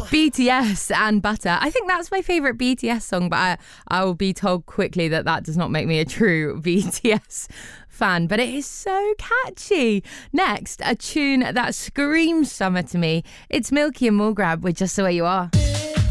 BTS and Butter. I think that's my favourite BTS song, but I will be told quickly that does not make me a true BTS fan, but it is so catchy. Next, a tune that screams summer to me. It's Milky and Mulgrab with Just The Way You Are.